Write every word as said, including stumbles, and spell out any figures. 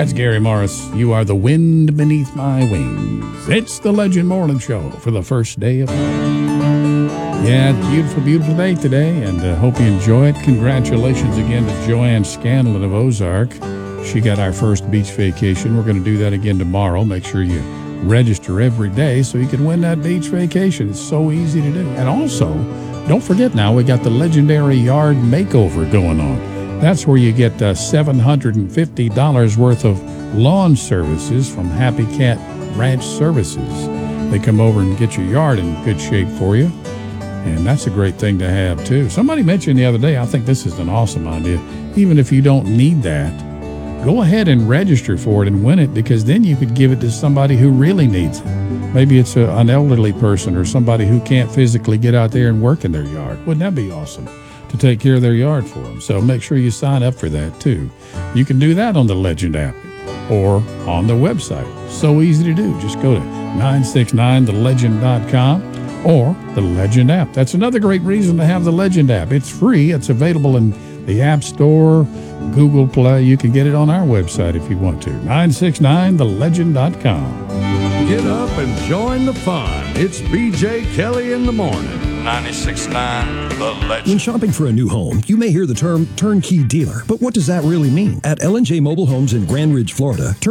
That's Gary Morris. You are the wind beneath my wings. It's the Legend Morning Show for the first day of Yeah, it's a beautiful, beautiful day today, and uh, hope you enjoy it. Congratulations again to Joanne Scanlon of Ozark. She got our first beach vacation. We're going to do that again tomorrow. Make sure you register every day so you can win that beach vacation. It's so easy to do. And also, don't forget now, we got the legendary yard makeover going on. That's where you get uh, seven hundred fifty dollars worth of lawn services from Happy Cat Ranch Services. They come over and get your yard in good shape for you. And that's a great thing to have, too. Somebody mentioned the other day, I think this is an awesome idea. Even if you don't need that, go ahead and register for it and win it, because then you could give it to somebody who really needs it. Maybe it's a, an elderly person or somebody who can't physically get out there and work in their yard. Wouldn't that be awesome to take care of their yard for them? So make sure you sign up for that, too. You can do that on the Legend app or on the website. So easy to do. Just go to nine six nine the legend dot com. or the Legend app. That's another great reason to have the Legend app. It's free. It's available in the App Store, Google Play. You can get it on our website if you want to. nine six nine the legend dot com. Get up and join the fun. It's B J Kelly in the morning. ninety-six point nine The Legend. When shopping for a new home, you may hear the term turnkey dealer, but what does that really mean? At L and J Mobile Homes in Grand Ridge, Florida,